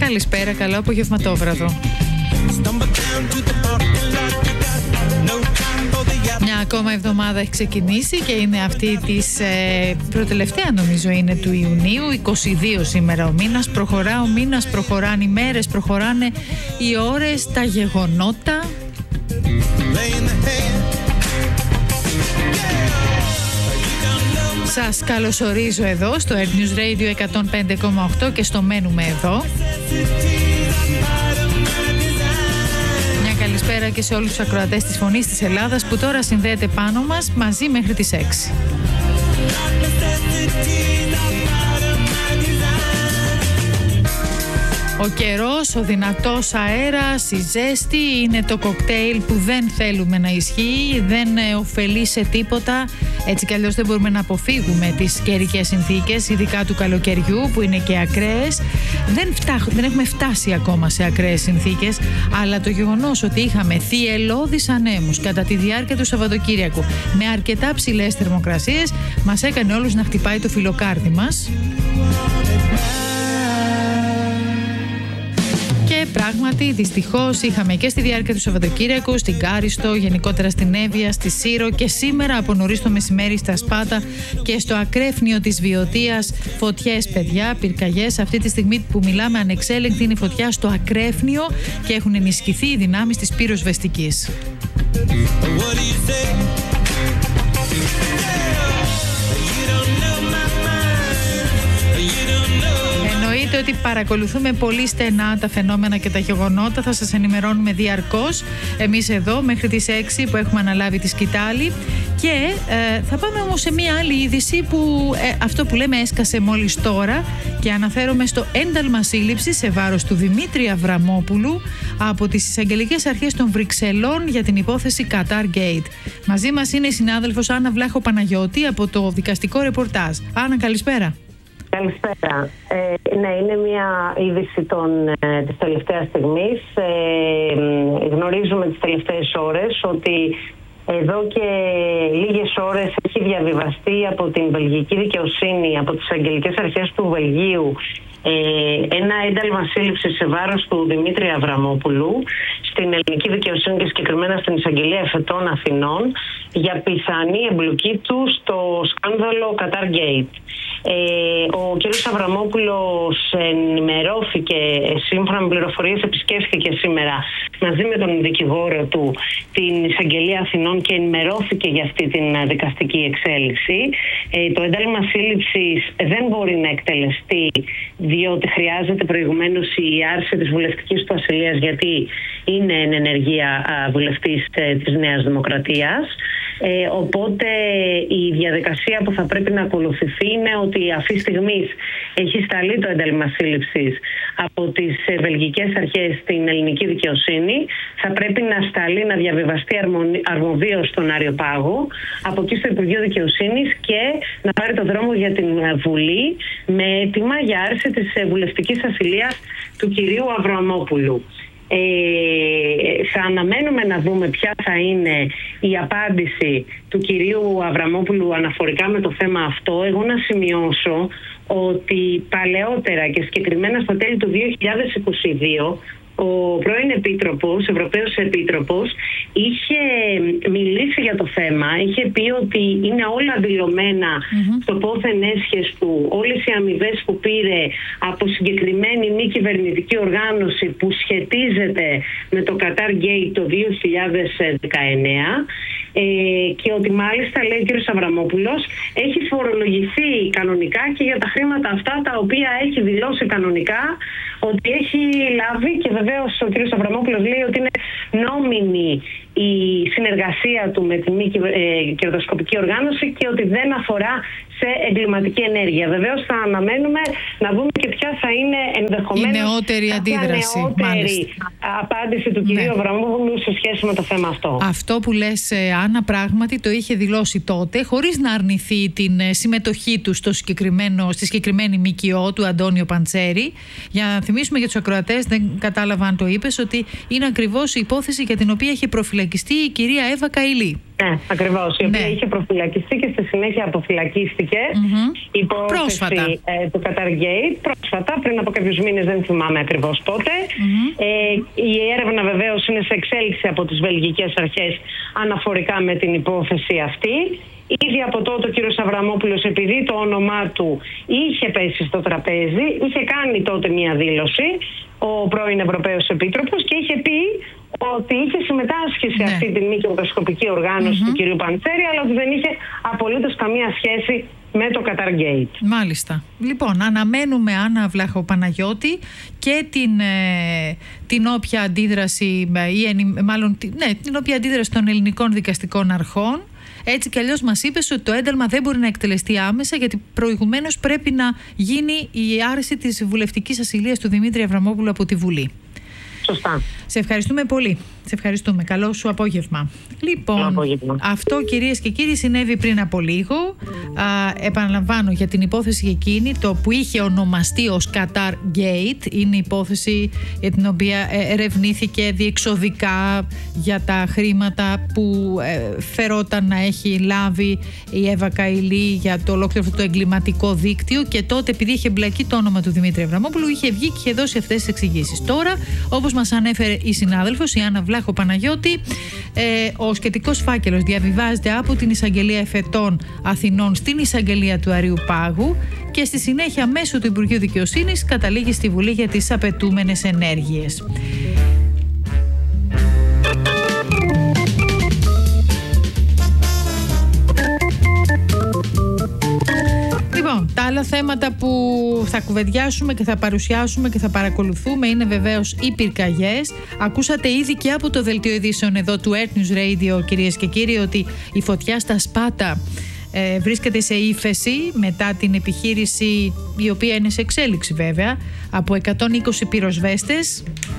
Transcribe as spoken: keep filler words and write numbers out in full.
Καλησπέρα, καλό απογευματόβραδο. Μια ακόμα εβδομάδα έχει ξεκινήσει και είναι αυτή της ε, προτελευταία, νομίζω είναι, του Ιουνίου. είκοσι δύο σήμερα ο μήνας. Προχωρά ο μήνας, προχωράνε οι μέρες, προχωράνε οι ώρες, τα γεγονότα. Σας καλωσορίζω εδώ στο Earth News Radio εκατόν πέντε κόμμα οκτώ και στο μένουμε εδώ. Μια καλησπέρα και σε όλους τους ακροατές της Φωνής της Ελλάδας που τώρα συνδέεται πάνω μας μαζί μέχρι τις έξι. Ο καιρός, ο δυνατός αέρας, η ζέστη είναι το κοκτέιλ που δεν θέλουμε να ισχύει, δεν ωφελεί σε τίποτα. Έτσι κι αλλιώς δεν μπορούμε να αποφύγουμε τις καιρικές συνθήκες, ειδικά του καλοκαιριού που είναι και ακραίες. Δεν, φτά, δεν έχουμε φτάσει ακόμα σε ακραίες συνθήκες, αλλά το γεγονός ότι είχαμε θυελλώδεις ανέμους κατά τη διάρκεια του Σαββατοκύριακου με αρκετά ψηλές θερμοκρασίες μας έκανε όλους να χτυπάει το φιλοκάρδι μας. Και πράγματι, δυστυχώς, είχαμε και στη διάρκεια του Σαββατοκύριακου, στην Κάριστο, γενικότερα στην Εύβοια, στη Σύρο και σήμερα από νωρίς το μεσημέρι στα Σπάτα και στο ακρέφνιο της Βιωτίας φωτιές, παιδιά, πυρκαγιές. Αυτή τη στιγμή που μιλάμε, ανεξέλεγκτη είναι η φωτιά στο ακρέφνιο και έχουν ενισχυθεί οι δυνάμεις της πυροσβεστικής. Εννοείται ότι παρακολουθούμε πολύ στενά τα φαινόμενα και τα γεγονότα, θα σας ενημερώνουμε διαρκώς εμείς εδώ μέχρι τις έξι που έχουμε αναλάβει τη σκητάλη και ε, θα πάμε όμως σε μία άλλη είδηση που ε, αυτό που λέμε έσκασε μόλις τώρα και αναφέρομαι στο ένταλμα σύλληψης σε βάρος του Δημήτρη Αβραμόπουλου από τις εισαγγελικές αρχές των Βρυξελών για την υπόθεση Qatar Gate. Μαζί μας είναι η συνάδελφος Άννα Βλάχο Παναγιώτη από το δικαστικό ρεπορτάζ. Άννα, καλησπέρα. Καλησπέρα. Ε, ναι, είναι μια είδηση των, ε, της τελευταίας στιγμής. Ε, γνωρίζουμε τις τελευταίες ώρες ότι εδώ και λίγες ώρες έχει διαβιβαστεί από την βελγική δικαιοσύνη, από τις αγγελικές αρχές του Βελγίου, ε, ένα ένταλμα σύλληψης σε βάρος του Δημήτρη Αβραμόπουλου στην ελληνική δικαιοσύνη και συγκεκριμένα στην εισαγγελία εφετών Αθηνών για πιθανή εμπλοκή του στο σκάνδαλο Qatar Gate. Ε, ο κ. Αβραμόπουλος ενημερώθηκε, σύμφωνα με πληροφορίες επισκέφθηκε σήμερα μαζί με τον δικηγόρο του την εισαγγελία Αθηνών και ενημερώθηκε για αυτή την δικαστική εξέλιξη. Ε, το ένταλμα σύλληψης δεν μπορεί να εκτελεστεί διότι χρειάζεται προηγουμένως η άρση της βουλευτικής του ασυλίας, γιατί είναι εν ενεργεία βουλευτής της Νέας Δημοκρατίας. Ε, οπότε η διαδικασία που θα πρέπει να ακολουθηθεί είναι ότι αυτή τη στιγμή έχει σταλεί το ένταλμα σύλληψης από τις βελγικές αρχές στην ελληνική δικαιοσύνη. Θα πρέπει να σταλεί, να διαβιβαστεί αρμοδίως στον Αριοπάγο, από εκεί στο Υπουργείο Δικαιοσύνης και να πάρει το δρόμο για την Βουλή με αίτημα για άρση της βουλευτικής ασυλίας του κυρίου Αβραμόπουλου. Ε, θα αναμένουμε να δούμε ποια θα είναι η απάντηση του κυρίου Αβραμόπουλου αναφορικά με το θέμα αυτό. Εγώ να σημειώσω ότι παλαιότερα και συγκεκριμένα στα τέλη του δύο χιλιάδες είκοσι δύο ο πρώην Επίτροπος, Ευρωπαίος Επίτροπος, είχε μιλήσει για το θέμα, είχε πει ότι είναι όλα δηλωμένα mm-hmm. στο πόθεν έσχες του, όλες οι αμοιβές που πήρε από συγκεκριμένη μη κυβερνητική οργάνωση που σχετίζεται με το Qatar Gate το δύο χιλιάδες δεκαεννέα. Ε, και ότι μάλιστα, λέει ο κ. Αβραμόπουλος, έχει φορολογηθεί κανονικά και για τα χρήματα αυτά τα οποία έχει δηλώσει κανονικά ότι έχει λάβει, και βεβαίως ο κ. Αβραμόπουλος λέει ότι είναι νόμιμη η συνεργασία του με τη μη ε, κερδοσκοπική οργάνωση και ότι δεν αφορά σε εγκληματική ενέργεια. Βεβαίως θα αναμένουμε να δούμε και ποια θα είναι ενδεχομένως η νεότερη αντίδραση, νεότερη απάντηση του κυρίου Αβραμόπουλου σε σχέση με το θέμα αυτό. Αυτό που λες, Άννα, πράγματι το είχε δηλώσει τότε, χωρίς να αρνηθεί την συμμετοχή του στο συγκεκριμένο, στη συγκεκριμένη ΜΚΟ του Αντώνιο Παντσέρη. Για να θυμίσουμε για τους ακροατές, δεν κατάλαβα αν το είπες, ότι είναι ακριβώς η υπόθεση για την οποία είχε προφυλακιστεί αποφυλακιστεί η κυρία Εύα Καηλή. Ναι, ακριβώς. Η οποία ναι. είχε προφυλακιστεί και στη συνέχεια αποφυλακίστηκε. Mm-hmm. Υπόθεση ε, του Qatargate. Πρόσφατα, πριν από κάποιους μήνες, δεν θυμάμαι ακριβώς πότε. Mm-hmm. Ε, η έρευνα βεβαίως είναι σε εξέλιξη από τις βελγικές αρχές αναφορικά με την υπόθεση αυτή. Ήδη από τότε ο κύριος Αβραμόπουλος, επειδή το όνομά του είχε πέσει στο τραπέζι, είχε κάνει τότε μία δήλωση, ο πρώην Ευρωπαίος Επίτροπος, και είχε πει ότι είχε συμμετάσχει σε ναι. αυτή τη μη κερδοσκοπική οργάνωση mm-hmm. του κυρίου Παντσέρη, αλλά ότι δεν είχε απολύτως καμία σχέση με το Qatargate. Μάλιστα. Λοιπόν, αναμένουμε, Άννα Βλαχοπαναγιώτη, και την, ε, την όποια αντίδραση, ή, μάλλον, ναι, την όποια αντίδραση των ελληνικών δικαστικών αρχών. Έτσι κι αλλιώς μας είπες ότι το ένταλμα δεν μπορεί να εκτελεστεί άμεσα, γιατί προηγουμένως πρέπει να γίνει η άρση της βουλευτικής ασυλίας του Δημήτρη Αβραμόπουλου από τη Βουλή. Σωστά. Σε ευχαριστούμε πολύ. Σε ευχαριστούμε. Καλό σου απόγευμα. Λοιπόν, απόγευμα. Αυτό, κυρίες και κύριοι, συνέβη πριν από λίγο. Α, επαναλαμβάνω, για την υπόθεση εκείνη, το που είχε ονομαστεί ως Qatargate, είναι η υπόθεση για την οποία ερευνήθηκε διεξοδικά για τα χρήματα που ε, φερόταν να έχει λάβει η Εύα Καηλή για το ολόκληρο αυτό το εγκληματικό δίκτυο, και τότε, επειδή είχε μπλακεί το όνομα του Δημήτρη Αβραμόπουλου, είχε βγει και είχε δώσει αυτές τις εξηγήσεις. Τώρα, όπως μας ανέφερε η συνάδελφος, η Άννα Βλαχοπαναγιώτη, ε, ο σχετικός φάκελος διαβιβάζεται από την Εισαγγελία Εφετών Αθηνών στην Εισαγγελία του Αριού Πάγου και στη συνέχεια μέσω του Υπουργείου Δικαιοσύνης καταλήγει στη Βουλή για τις απαιτούμενες ενέργειες. Λοιπόν, τα άλλα θέματα που θα κουβεντιάσουμε και θα παρουσιάσουμε και θα παρακολουθούμε είναι βεβαίως οι πυρκαγιές. Ακούσατε ήδη και από το δελτίο ειδήσεων εδώ του Earth News Radio, κυρίες και κύριοι, ότι η φωτιά στα Σπάτα ε, βρίσκεται σε ύφεση μετά την επιχείρηση, η οποία είναι σε εξέλιξη βέβαια, από εκατόν είκοσι πυροσβέστες.